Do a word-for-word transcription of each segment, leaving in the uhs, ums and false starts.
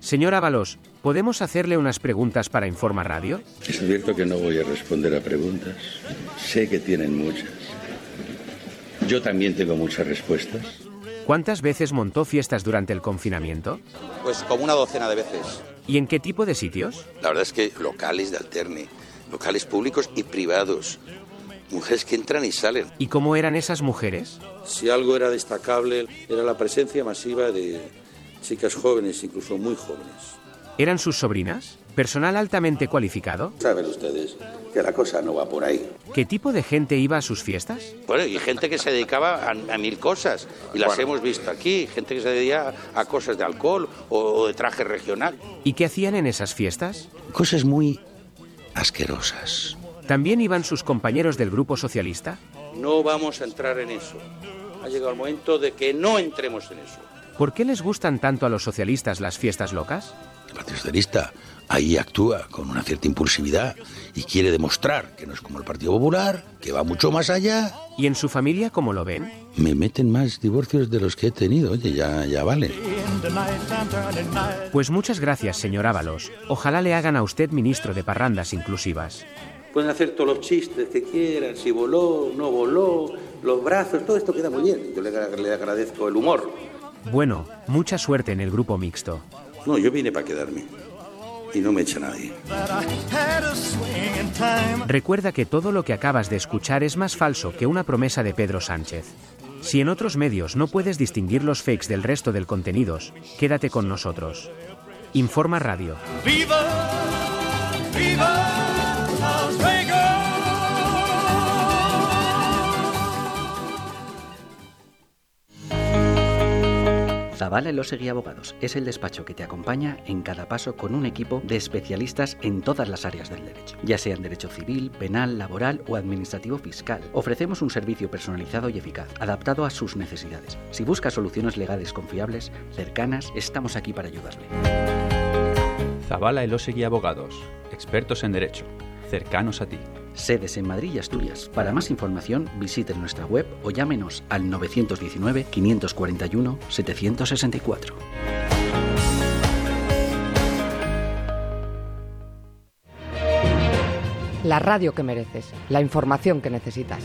Señor Ábalos, ¿podemos hacerle unas preguntas para Informa Radio? Les advierto que no voy a responder a preguntas. Sé que tienen muchas. Yo también tengo muchas respuestas. ¿Cuántas veces montó fiestas durante el confinamiento? Pues como una docena de veces. ¿Y en qué tipo de sitios? La verdad es que locales de alterne, locales públicos y privados. Mujeres que entran y salen. ¿Y cómo eran esas mujeres? Si algo era destacable, era la presencia masiva de chicas jóvenes, incluso muy jóvenes. ¿Eran sus sobrinas? ¿Personal altamente cualificado? Saben ustedes que la cosa no va por ahí. ¿Qué tipo de gente iba a sus fiestas? Bueno, y gente que se dedicaba a, a mil cosas, y las bueno. hemos visto aquí. Gente que se dedicaba a cosas de alcohol o, o de traje regional. ¿Y qué hacían en esas fiestas? Cosas muy asquerosas. ¿También iban sus compañeros del Grupo Socialista? No vamos a entrar en eso. Ha llegado el momento de que no entremos en eso. ¿Por qué les gustan tanto a los socialistas las fiestas locas? El Partido Socialista ahí actúa con una cierta impulsividad y quiere demostrar que no es como el Partido Popular, que va mucho más allá. ¿Y en su familia cómo lo ven? Me meten más divorcios de los que he tenido, oye, ya, ya vale. Pues muchas gracias, señor Ábalos. Ojalá le hagan a usted ministro de parrandas inclusivas. Pueden hacer todos los chistes que quieran, si voló, no voló, los brazos, todo esto queda muy bien. Yo le, le agradezco el humor. Bueno, mucha suerte en el grupo mixto. No, yo vine para quedarme. Y no me echa nadie. Recuerda que todo lo que acabas de escuchar es más falso que una promesa de Pedro Sánchez. Si en otros medios no puedes distinguir los fakes del resto del contenidos, quédate con nosotros. Informa Radio. ¡Viva! ¡Viva! Zavala Elósegui Abogados es el despacho que te acompaña en cada paso con un equipo de especialistas en todas las áreas del derecho, ya sea en derecho civil, penal, laboral o administrativo fiscal. Ofrecemos un servicio personalizado y eficaz, adaptado a sus necesidades. Si buscas soluciones legales confiables, cercanas, estamos aquí para ayudarle. Zavala Elósegui Abogados, expertos en derecho, cercanos a ti. Sedes en Madrid y Asturias. Para más información, visiten nuestra web o llámenos al nueve uno nueve, cinco cuatro uno, siete seis cuatro. La radio que mereces, la información que necesitas.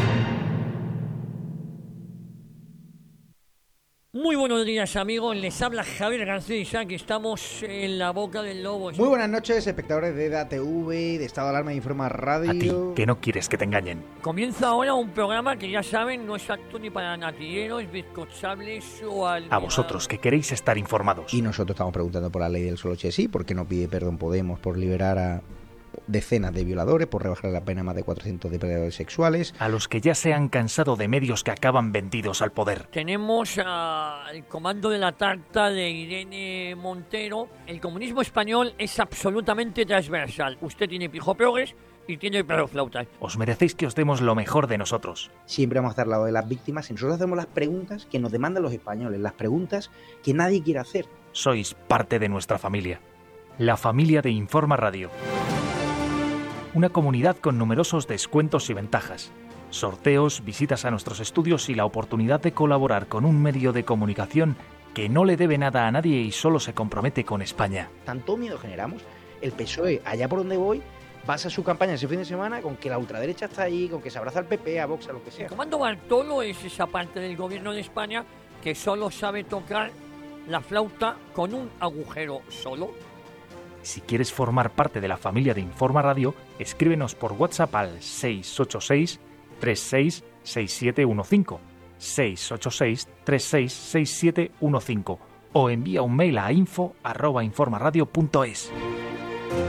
Muy buenos días, amigos. Les habla Javier García, que estamos en la boca del lobo. Muy buenas noches, espectadores de E D A T V, de Estado de Alarma e Informa Radio. A ti, que no quieres que te engañen. Comienza ahora un programa que ya saben no es apto ni para natilleros, bizcochables o al... A vosotros, que queréis estar informados. Y nosotros estamos preguntando por la ley del solo sí, ¿por qué no pide perdón Podemos por liberar a decenas de violadores, por rebajar la pena a más de cuatrocientos depredadores sexuales? A los que ya se han cansado de medios que acaban vendidos al poder. Tenemos al comando de la tarta de Irene Montero. El comunismo español es absolutamente transversal. Usted tiene pijopeores y tiene perroflautas. Os merecéis que os demos lo mejor de nosotros. Siempre vamos a estar al lado de las víctimas y nosotros hacemos las preguntas que nos demandan los españoles, las preguntas que nadie quiere hacer. Sois parte de nuestra familia. La familia de Informa Radio. Una comunidad con numerosos descuentos y ventajas, sorteos, visitas a nuestros estudios y la oportunidad de colaborar con un medio de comunicación que no le debe nada a nadie y solo se compromete con España. Tanto miedo generamos. El P S O E, allá por donde voy, basa su campaña ese fin de semana con que la ultraderecha está ahí, con que se abraza al P P, a Vox, a lo que sea. El comando Bartolo es esa parte del gobierno de España que solo sabe tocar la flauta con un agujero solo. Si quieres formar parte de la familia de Informa Radio, escríbenos por WhatsApp al seis ocho seis, tres seis seis siete uno cinco, seis ocho seis, tres seis seis siete uno cinco o envía un mail a info arroba informaradio punto es.